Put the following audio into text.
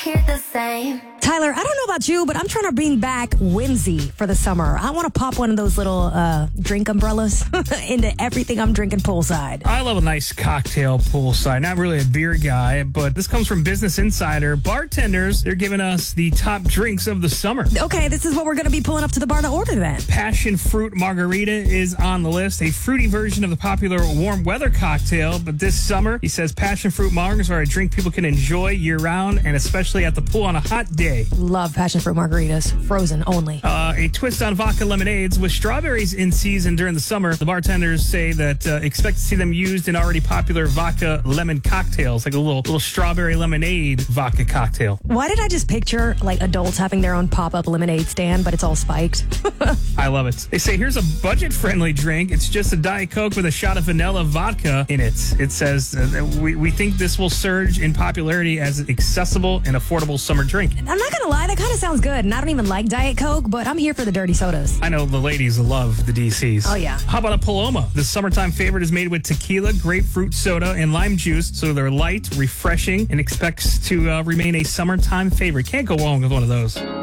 Hear the same. Tyler, I don't know about you, but I'm trying to bring back whimsy for the summer. I want to pop one of those little drink umbrellas into everything I'm drinking poolside. I love a nice cocktail poolside. Not really a beer guy, but this comes from Business Insider. Bartenders, they're giving us the top drinks of the summer. Okay, this is what we're going to be pulling up to the bar to order then. Passion fruit margarita is on the list, a fruity version of the popular warm weather cocktail. But this summer, he says passion fruit margaritas are a drink people can enjoy year round and especially at the pool on a hot day. Love passion fruit margaritas, frozen only. A twist on vodka lemonades with strawberries in season during the summer. The bartenders say that expect to see them used in already popular vodka lemon cocktails, like a little strawberry lemonade vodka cocktail. Why did I just picture like adults having their own pop-up lemonade stand, but it's all spiked? I love it. They say here's a budget-friendly drink. It's just a Diet Coke with a shot of vanilla vodka in it. It says we think this will surge in popularity as an accessible and affordable summer drink. I'm not going to lie, that kind of sounds good. And I don't even like Diet Coke, but I'm here for the dirty sodas. I know the ladies love the DCs. Oh, yeah. How about a Paloma? The summertime favorite is made with tequila, grapefruit soda, and lime juice, so they're light, refreshing, and expects to remain a summertime favorite. Can't go wrong with one of those.